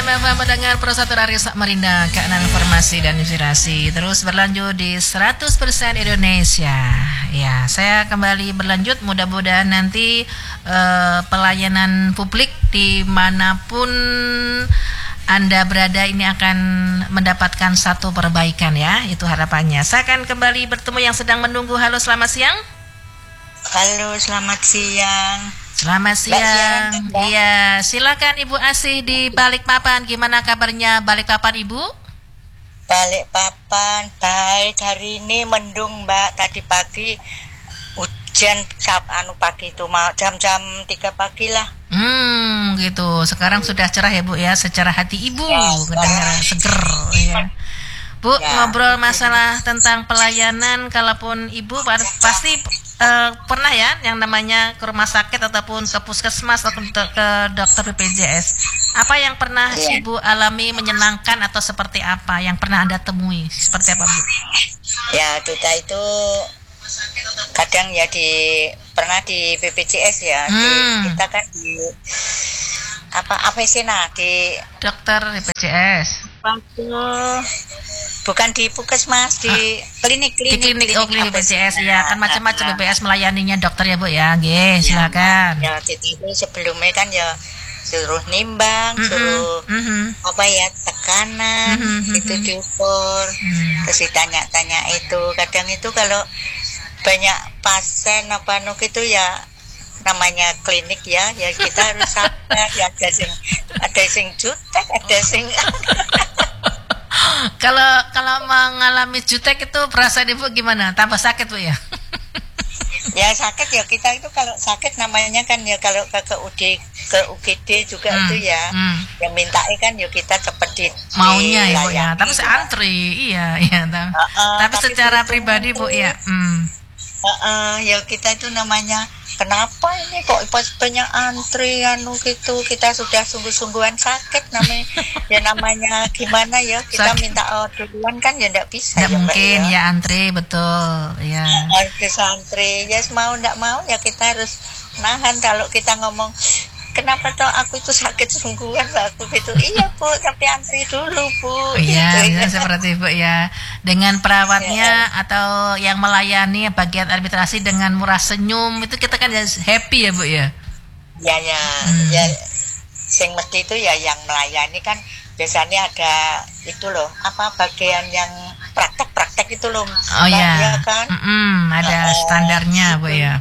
FM mendengar Persatuan Ari Samarinda, keanan informasi dan inspirasi. Terus berlanjut di 100% Indonesia. Ya, saya kembali berlanjut. Mudah-mudahan nanti pelayanan publik dimanapun Anda berada ini akan mendapatkan satu perbaikan ya. Itu harapannya. Saya akan kembali bertemu yang sedang menunggu. Halo, selamat siang. Halo, selamat siang. Selamat siang. Iya, silakan Ibu Asih di Balikpapan. Gimana kabarnya Balikpapan, Ibu? Balikpapan baik, hari ini mendung, Mbak. Tadi pagi hujan pagi itu mau jam-jam 3 pagi lah. Gitu. Sekarang sudah cerah ya, Bu ya, secara hati Ibu kedengaran seger ya. Bu, ngobrol masalah tentang pelayanan, kalaupun Ibu pasti pernah ya yang namanya ke rumah sakit ataupun ke puskesmas atau ke dokter BPJS. Apa yang pernah Ibu alami menyenangkan atau seperti apa yang pernah Anda temui? Seperti apa, Bu? Ya, kita itu kadang ya pernah di BPJS ya. Kita kan di apa sih di dokter BPJS. Bukan di puskesmas, di klinik BPJS ya, kan macam-macam BPJS melayaninya dokter ya, Bu ya. Nggih, silakan. Ya, itu sebelumnya kan ya suruh nimbang, suruh tekanan, itu diukur, terus ditanya-tanya itu. Kadang itu kalau banyak pasien gitu ya, namanya klinik ya kita harus sabar ya, ada sing jutek, ada sing Kalau mengalami jutek itu perasaan Ibu gimana? Tambah sakit, Bu ya? Ya sakit ya, kita itu kalau sakit namanya kan ya, kalau ke UGD juga itu ya, yang mintain kan ya kita cepet maunya ya, Bu ya. Tapi antri, iya. Tapi secara pribadi, Bu ya. Ya kita itu namanya, kenapa ini kok banyak antri gitu, kita sudah sungguh-sungguhan sakit namanya gimana ya, kita minta duluan kan ya enggak bisa. Enggak mungkin ya antri, betul ya. Harus antri, ya mau enggak mau ya kita harus nahan. Kalau kita ngomong kenapa toh aku itu sakit sungguhan aku gitu, iya Bu, tapi antri dulu Bu. Iya, gitu. Seperti Bu ya. Dengan perawatnya atau yang melayani bagian administrasi dengan murah senyum, itu kita kan happy ya, Bu ya. Ya, sing mesti itu ya yang melayani kan biasanya ada itu loh, bagian yang praktek itu loh. Oh ya. Kan? Ada standarnya, Bu ya.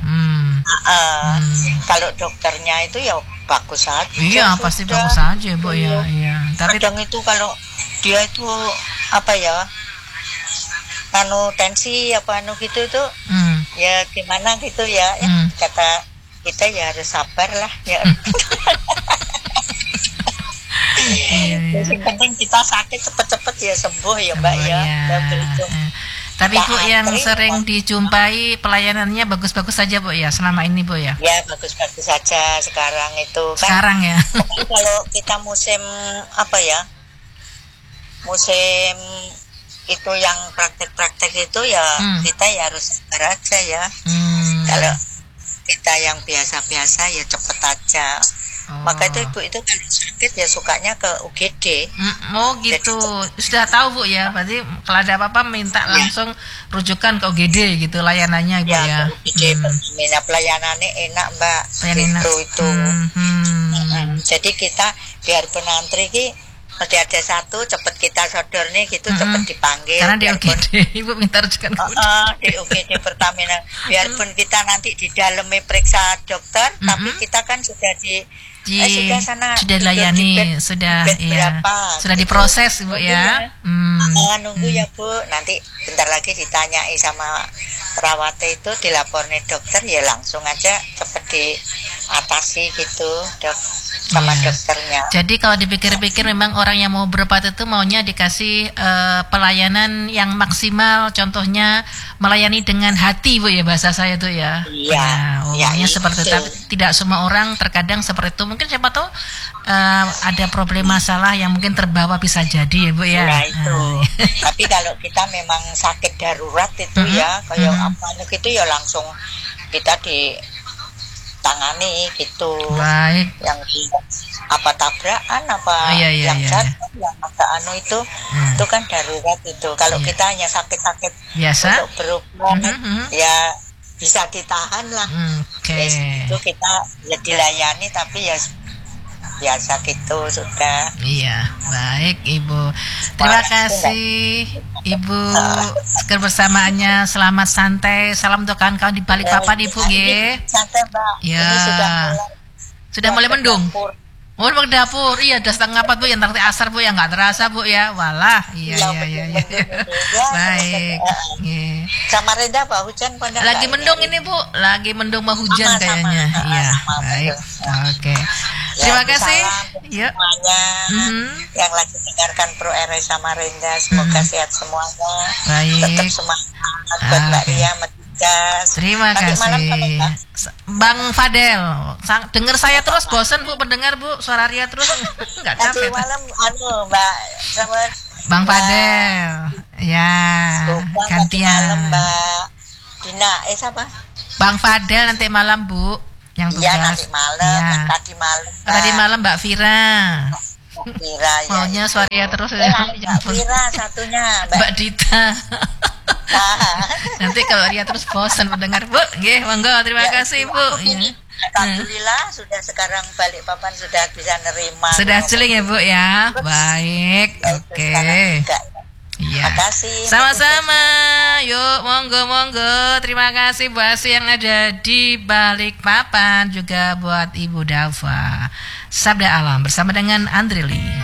Kalau dokternya itu ya bagus saja. Iya, pasti bagus saja, Bu ya. Iya. Tapi kadang itu kalau dia itu tensi gitu itu ya gimana gitu ya, kata kita ya harus sabar lah ya. Yang penting kita sakit cepet-cepet ya sembuh ya, Mbak ya. Tapi Bu yang sering dijumpai pelayanannya bagus-bagus saja, Bu ya, selama ini, Bu ya? Ya, bagus-bagus saja sekarang itu kan. Sekarang ya. Kalau kita musim musim itu yang praktek-praktek itu ya kita ya harus sabar aja ya. Kalau kita yang biasa-biasa ya cepet aja. Maka itu Ibu itu kalau sakit ya sukanya ke UGD. Oh gitu. Jadi, sudah tahu, Bu ya. Berarti kalau ada apa-apa minta langsung rujukan ke UGD gitu layanannya, Ibu ya. UGD pelayanannya enak, Mbak. Itu. Jadi kita biarpun antri mesti ada satu cepet kita sodor nih gitu, cepet dipanggil. Karena di UGD Ibu minta rujukan ke UGD. Di UGD Pertamina. Biarpun kita nanti di dalamnya periksa dokter, tapi kita kan sudah sudah dilayani, sudah diproses, Bu ya. Nunggu ya, Bu. Nanti bentar lagi ditanyai sama perawatnya itu, dilapornya dokter ya langsung aja cepet diatasi gitu, Dok. Sama dokternya. Jadi kalau dipikir-pikir memang orang yang mau berobat itu maunya dikasih pelayanan yang maksimal, contohnya melayani dengan hati, Bu ya, bahasa saya tuh ya. Iya. Seperti itu. Tapi tidak semua orang terkadang seperti itu. Mungkin siapa tahu ada problem masalah yang mungkin terbawa, bisa jadi ya, Bu ya. Nah itu. Tapi kalau kita memang sakit darurat itu ya, kayak gitu ya langsung kita ditangani gitu. Baik. Yang apa tabrakan apa yang jatuh yang ada itu kan darurat itu. Kalau kita hanya sakit-sakit biasa untuk berobat ya bisa ditahan lah. Itu kita ya dilayani tapi ya biasa gitu sudah. Iya, baik Ibu. Terima kasih Ibu kebersamaannya. Selamat santai. Salam untuk kawan-kawan di Balikpapan Ibu nggih. Santai Mbak. Ya. Ini sudah mulai mendung. Oh, di dapur. Iya, udah 3:30 Bu, yang nanti asar Bu, yang nggak terasa Bu ya. Walah, iya. Baik. Samarinda Pak hujan pada lagi mendung ini Bu, lagi mendung mau hujan kayaknya. Iya, baik. Oke. Terima kasih. Yuk. Semuanya yang lagi dengarkan Pro RI Samarinda, semoga sehat semuanya. Baik. Tetap semangat buat Mbak Ria Matias. Terima kasih. Bang Fadel, dengar saya terus bosan Bu pendengar Bu, suara Ria terus enggak capek. Nanti malam Mbak sama Bang Fadel. Ya, gantian. Mbak Dina, siapa? Bang Fadel nanti malam Bu. Yang tugas. Ya, nanti malam, tadi malam Mbak Vira. Vira ya. Maunya suara terus Mbak Vira satunya Mbak Dita. Nanti kalau Ria terus bosan mendengar Bu. Nggih, monggo terima kasih Bu. Alhamdulillah sudah sekarang Balikpapan sudah bisa nerima. Sudah celing ya Bu ya. Baik. Oke. Iya. Makasih. Sama-sama. Yuk, monggo. Terima kasih Bu Asi yang ada di Balikpapan, juga buat Ibu Dava. Sabda Alam bersama dengan Andrili.